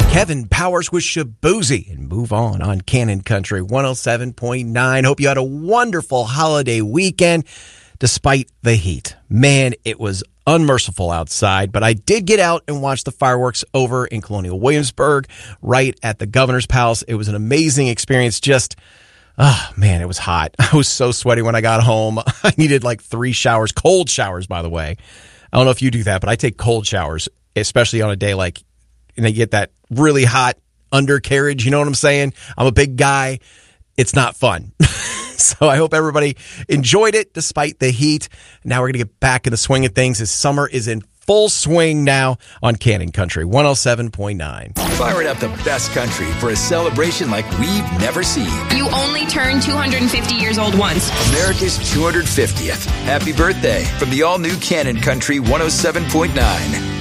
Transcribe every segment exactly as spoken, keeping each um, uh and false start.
Kevin Powers with Shaboozey, and move on on Cannon Country one oh seven point nine. Hope you had a wonderful holiday weekend despite the heat. Man, it was unmerciful outside, but I did get out and watch the fireworks over in Colonial Williamsburg, right at the Governor's Palace. It was an amazing experience. Just, oh man, it was hot. I was so sweaty when I got home. I needed like three showers, cold showers, by the way. I don't know if you do that, but I take cold showers, especially on a day like, and you get that really hot undercarriage. You know what I'm saying? I'm a big guy. It's not fun. So I hope everybody enjoyed it despite the heat. Now we're going to get back in the swing of things as summer is in full swing now on Cannon Country one oh seven point nine. Firing up the best country for a celebration like we've never seen. You only turn two hundred fifty years old once. America's two hundred fiftieth. Happy birthday from the all-new Cannon Country one oh seven point nine.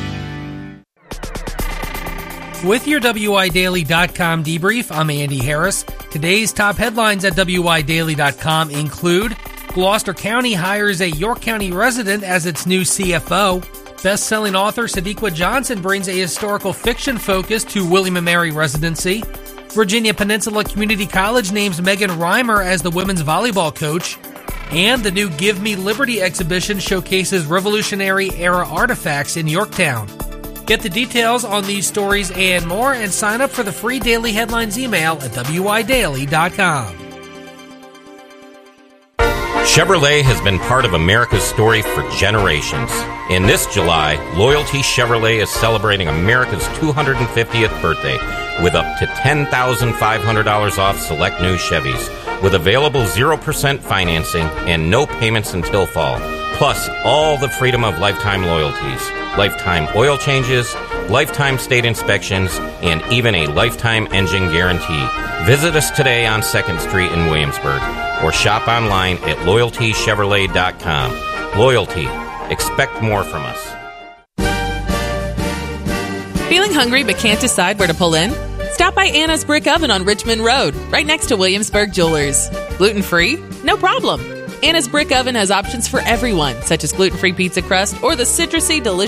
With your W I Daily dot com debrief, I'm Andy Harris. Today's top headlines at W I Daily dot com include Gloucester County hires a York County resident as its new C F O. Best-selling author Sadiqa Johnson brings a historical fiction focus to William and Mary residency. Virginia Peninsula Community College names Megan Reimer as the women's volleyball coach. And the new Give Me Liberty exhibition showcases Revolutionary-era artifacts in Yorktown. Get the details on these stories and more and sign up for the free daily headlines email at W I Daily dot com. Chevrolet has been part of America's story for generations. In this July, Loyalty Chevrolet is celebrating America's two hundred fiftieth birthday with up to ten thousand five hundred dollars off select new Chevys, with available zero percent financing and no payments until fall, plus all the freedom of lifetime loyalties, lifetime oil changes, lifetime state inspections, and even a lifetime engine guarantee. Visit us today on second Street in Williamsburg or shop online at loyalty chevrolet dot com. Loyalty. Expect more from us. Feeling hungry but can't decide where to pull in? Stop by Anna's Brick Oven on Richmond Road, right next to Williamsburg Jewelers. Gluten-free? No problem. Anna's Brick Oven has options for everyone, such as gluten-free pizza crust or the citrusy, delicious